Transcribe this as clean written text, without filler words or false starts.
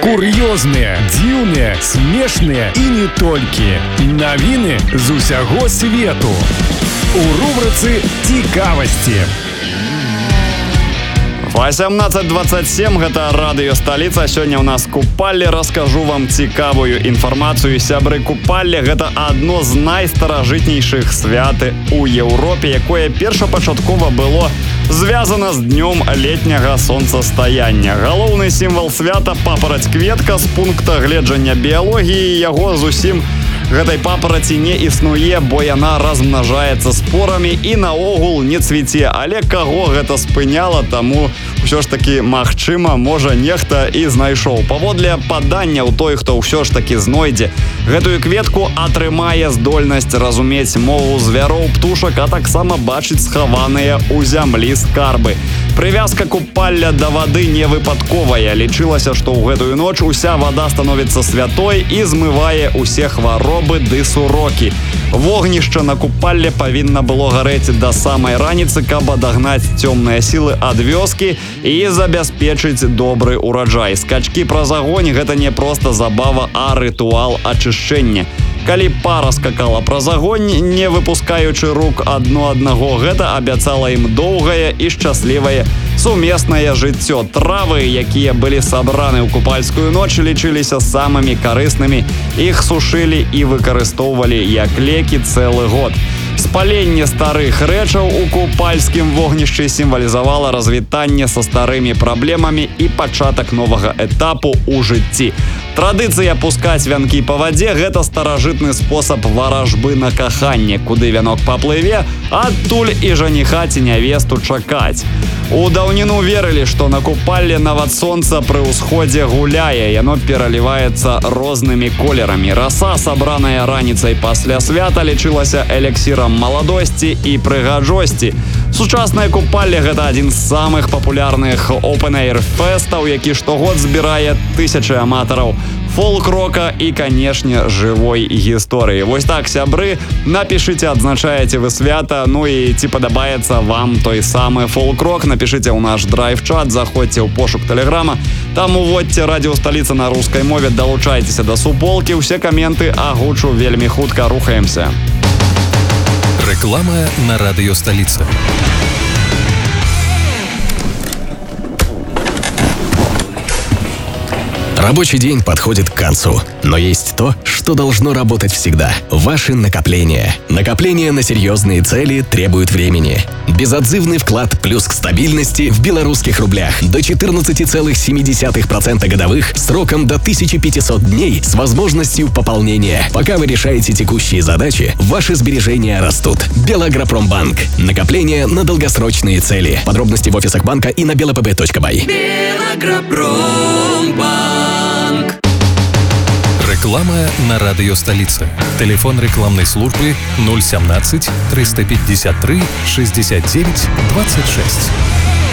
Кур'ёзныя, дзіўныя, смешныя і не толькі. Навіны з усяго свету. У рубрыцы «Цікавасці». 18:27, гэта радыё «Сталіца». Сёння ў нас купалле. Раскажу вам цікавую інфармацыю. Сябры, купалле – гэта адно з найстаражытнейшых святы ў Еўропе, якое першапачаткова было звязана з днём летняга сонцастаяння. Галоўны сімвал свята – папараць-кветка. З пункта гледжання біялогіі яго зусім гэтай папараці не існуе, бо яна размнажаецца спорамі і наогул не цвіце. Але каго гэта спыняла, таму ўсё ж такі магчыма, можа нехта і знайшоў. Паводле паданняў, той, хто ўсё ж такі знойдзе гэтую кветку, атрымае здольнасць разумець мову звяроў, птушак, а таксама бачыць схаваныя ў зямлі скарбы. Прывязка купалля да вады не выпадковая. Лічылася, што ў гэтую ноч уся вада становіцца святой і змывае усе хваробы ды сурокі. Вогнішча на купалле павінна было гарэць да самай раніцы, каб адагнаць цёмныя сілы ад вёскі і забяспечыць добры ураджай. Скачкі праз агонь – гэта не проста забава, а рытуал ачышчэння. Калі пара скакала праз агонь, не выпускаючы рук адно аднаго, гэта абяцала ім доўгае і шчаслівае сумеснае жыццё. Травы, якія былі сабраны ў купальскую ноч, лічыліся самымі карыснымі. Іх сушылі і выкарыстоўвалі як лекі цэлы год. Спаленне старых рэчаў у купальскім вогнішчы сімвалізавала развітанне са старымі праблемамі і пачатак новага этапу ў жыцці. Традыцыя пускаць вянкі па вадзе – гэта старажытны спосаб варажбы на каханне. Куды вянок паплыве, адтуль і жаніха ці нявесту чакаць. У даўніну верылі, што на купалле нават сонца пры ўсходзе гуляе. Яно пераліваецца рознымі колерамі. Раса, сабраная раніцай пасля свята, лічылася элексірам маладосці і прыгаджосці. Сучаснае купалле – гэта адзін з самых папулярных open-air-фэстаў, які штогод збірае тысячы аматараў фолк-рока і, канешне, жывой гісторыі. Вось так, сябры, напішыце, адзначаеце вы свята, ну і ці падабаецца вам той самы фолк-рок, напішыце ў наш драйв-чат, заходзьце ў пошук тэлеграма, там уводзьце радыё «Сталіца» на рускай мове, далучайцеся да суполкі, усе каменты агучу вельмі хутка, рухаемся. Реклама на радио «Столица». Рабочий день подходит к концу, но есть то, что должно работать всегда – ваши накопления. Накопления на серьезные цели требуют времени. Безотзывный вклад плюс к стабильности в белорусских рублях до 14,7% годовых сроком до 1500 дней с возможностью пополнения. Пока вы решаете текущие задачи, ваши сбережения растут. Белагропромбанк. Накопления на долгосрочные цели. Подробности в офисах банка и на belapb.by. Белагропромбанк. Реклама на радио «Столица». Телефон рекламной службы 017 353 69 26.